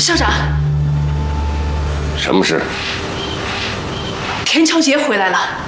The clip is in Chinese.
校长， 什么事？ 田乔杰回来了。